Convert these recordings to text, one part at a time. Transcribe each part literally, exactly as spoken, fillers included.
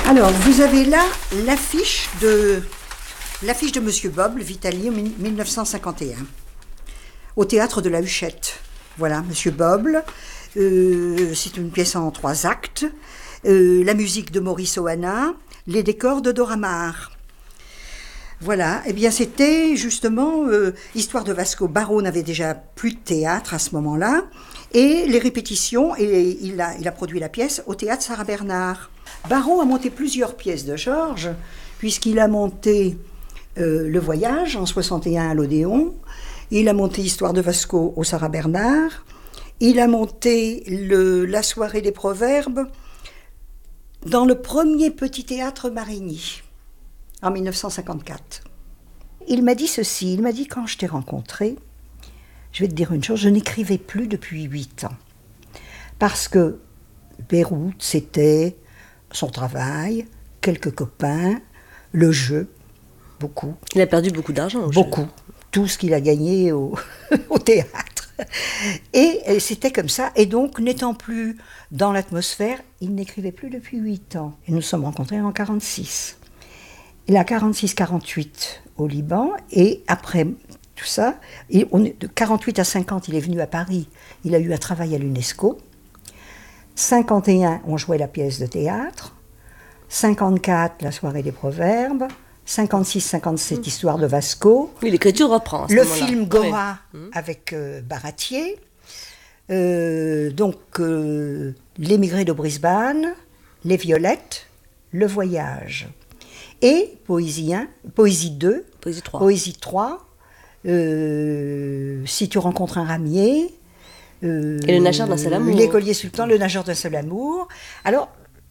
Alors, vous avez là l'affiche de, l'affiche de Monsieur Boble, Vitali, en mille neuf cent cinquante et un, au théâtre de la Huchette. Voilà, Monsieur Boble. Euh, c'est une pièce en trois actes. Euh, la musique de Maurice Ohana, les décors de Dora Maar. Voilà, eh bien c'était justement euh, Histoire de Vasco. Barrault n'avait déjà plus de théâtre à ce moment-là, et les répétitions, et il a, il a produit la pièce au théâtre Sarah Bernard. Barrault a monté plusieurs pièces de Georges, puisqu'il a monté euh, Le Voyage en soixante et un à l'Odéon, il a monté Histoire de Vasco au Sarah Bernard, il a monté le, La Soirée des Proverbes dans le premier petit théâtre Marigny, en mille neuf cent cinquante-quatre. Il m'a dit ceci, il m'a dit, quand je t'ai rencontré, je vais te dire une chose, je n'écrivais plus depuis huit ans. Parce que Beyrouth, c'était son travail, quelques copains, le jeu, beaucoup. Il a perdu beaucoup d'argent au Beaucoup. jeu. Tout ce qu'il a gagné au, au théâtre. Et, et c'était comme ça. Et donc, n'étant plus dans l'atmosphère, il n'écrivait plus depuis huit ans. Et nous nous sommes rencontrés en quarante-six. Il a quarante-six quarante-huit au Liban, et après tout ça, il, on, de quarante-huit à cinquante, il est venu à Paris, il a eu un travail à l'UNESCO. cinquante et un, on jouait la pièce de théâtre. cinquante-quatre, La Soirée des Proverbes. cinquante-six cinquante-sept, mmh. Histoire de Vasco. Oui, l'écriture reprend à ce Le moment-là. film Gora, oui. mmh. avec euh, Baratier. Euh, donc, euh, L'émigré de Brisbane, Les Violettes, Le Voyage. Et Poésie un, Poésie deux, Poésie trois, Poésie trois euh, Si tu rencontres un ramier, euh, et Le Nageur d'un seul amour. L'écolier sultan, Le Nageur d'un seul amour. Alors,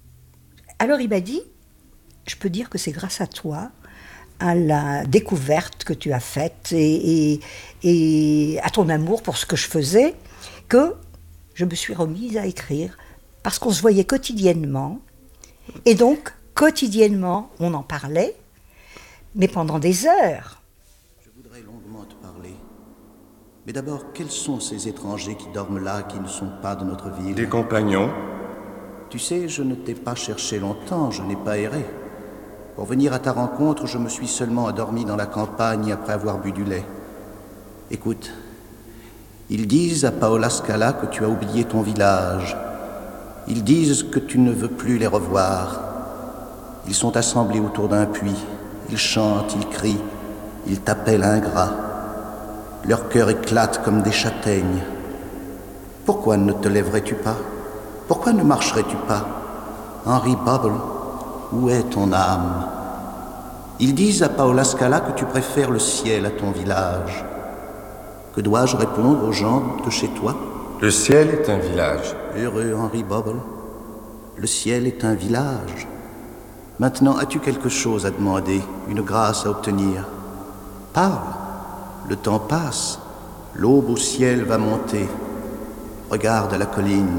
alors il m'a dit, je peux dire que c'est grâce à toi, à la découverte que tu as faite et, et, et à ton amour pour ce que je faisais, que je me suis remise à écrire, parce qu'on se voyait quotidiennement, et donc quotidiennement, on en parlait, mais pendant des heures. Je voudrais longuement te parler. Mais d'abord, quels sont ces étrangers qui dorment là, qui ne sont pas de notre ville? Des compagnons. Tu sais, je ne t'ai pas cherché longtemps, je n'ai pas erré. Pour venir à ta rencontre, je me suis seulement endormi dans la campagne après avoir bu du lait. Écoute, ils disent à Paola Scala que tu as oublié ton village. Ils disent que tu ne veux plus les revoir. Ils sont assemblés autour d'un puits, ils chantent, ils crient, ils t'appellent ingrat. Leur cœur éclate comme des châtaignes. Pourquoi ne te lèverais-tu pas? Pourquoi ne marcherais-tu pas? Henry Bubble, où est ton âme? Ils disent à Paola Scala que tu préfères le ciel à ton village. Que dois-je répondre aux gens de chez toi? Le ciel est un village. Heureux Henry Bubble, le ciel est un village. Maintenant, as-tu quelque chose à demander, une grâce à obtenir? Parle, le temps passe, l'aube au ciel va monter. Regarde la colline,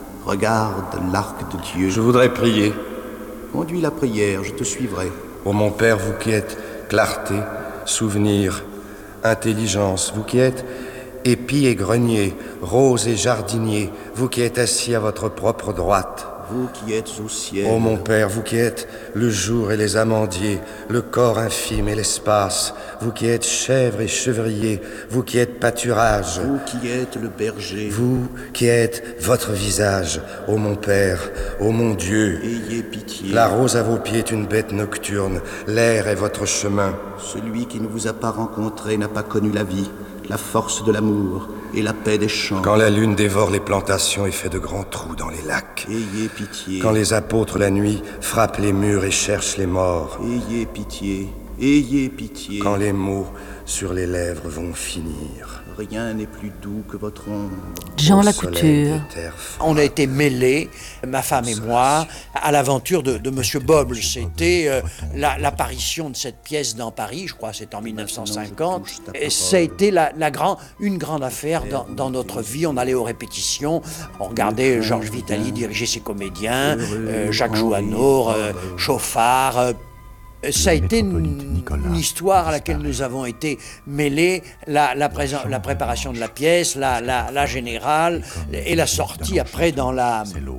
regarde l'arc de Dieu. Je voudrais prier. Conduis la prière, je te suivrai. Ô mon Père, vous qui êtes clarté, souvenir, intelligence, vous qui êtes épis et grenier, rose et jardinier, vous qui êtes assis à votre propre droite. Vous qui êtes au ciel. Ô mon Père, vous qui êtes le jour et les amandiers, le corps infime et l'espace, vous qui êtes chèvre et chevrier, vous qui êtes pâturage. Vous qui êtes le berger. Vous qui êtes votre visage, ô mon Père, ô mon Dieu. Ayez pitié. La rose à vos pieds est une bête nocturne, l'air est votre chemin. Celui qui ne vous a pas rencontré n'a pas connu la vie, la force de l'amour et la paix des champs. Quand la lune dévore les plantations et fait de grands trous dans les lacs. Ayez pitié. Quand les apôtres la nuit frappent les murs et cherchent les morts. Ayez pitié. Ayez pitié. Quand les mots sur les lèvres vont finir. Rien n'est plus doux que votre ombre. Jean Au Lacouture. soleil des terres froides. On a été mêlés, ma femme et moi, à l'aventure de, de Monsieur Boble. C'était euh, la, l'apparition de cette pièce dans Paris, je crois que c'était en mille neuf cent cinquante. Et ça a été la, la grand, une grande affaire dans, dans notre vie. On allait aux répétitions, on regardait Georges Vitali diriger ses comédiens, euh, Jacques Jouanneau, euh, Chauffard. Euh, Ça a été une, une histoire à laquelle nous avons été mêlés, la, la, présent, la préparation de la pièce, la, la, la générale et la sortie après dans la,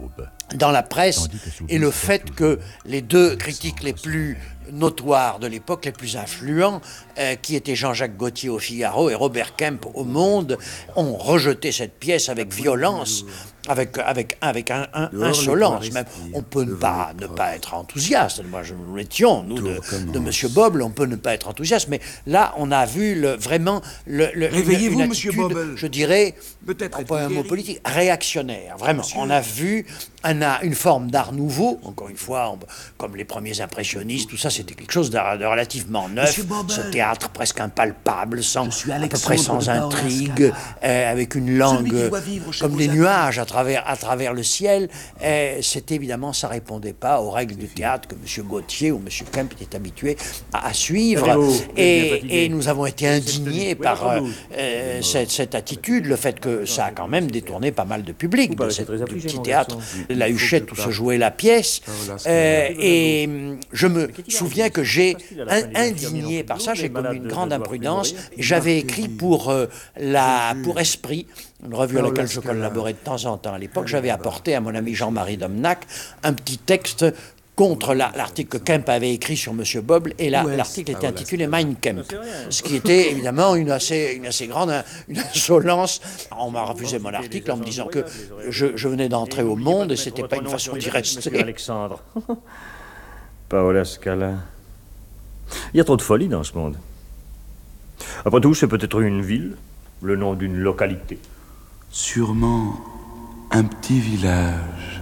dans la presse, et le fait que les deux critiques les plus notoires de l'époque, les plus influents, euh, qui étaient Jean-Jacques Gaultier au Figaro et Robert Kemp au Monde, ont rejeté cette pièce avec violence, avec, avec, avec un, un, insolence même. On peut ne pas, ne pas être enthousiaste. Moi, je, nous l'étions, nous, de, de Monsieur Boble, on peut ne pas être enthousiaste, mais là, on a vu le, vraiment le, le, Réveillez-vous, une Monsieur attitude, Boble. je dirais, Peut-être pas un mot politique, réactionnaire, vraiment. Monsieur. On a vu un, une forme d'art nouveau, encore une fois, on, comme les premiers impressionnistes, tout ça, c'était quelque chose de, de relativement neuf. Ce théâtre presque impalpable, sans, à peu près sans intrigue, euh, avec une langue comme des nuages à travers, à travers le ciel. Euh, c'était évidemment, ça répondait pas aux règles du théâtre que M. Gaultier ou M. Kemp étaient habitués à, à suivre. Et, et nous avons été indignés par euh, euh, cette, cette attitude, le fait que ça a quand même détourné pas mal de public de cette, du petit théâtre, la Huchette où se jouait la pièce. Euh, et je me souviens que j'ai indigné par ça, j'ai commis une grande imprudence. J'avais écrit pour, euh, la, pour Esprit, une revue à laquelle je collaborais de temps en temps à l'époque, j'avais apporté à mon ami Jean-Marie Domnac un petit texte contre l'article que Kemp avait écrit sur M. Boble, et l'article était intitulé Mein Kampf, ce qui était évidemment une assez, une assez grande une insolence. On m'a refusé mon article en me disant que je, je venais d'entrer au monde et c'était pas une façon d'y rester. Alexandre. Paola Scala. Il y a trop de folie dans ce monde. Après tout, c'est peut-être une ville, le nom d'une localité. Sûrement un petit village.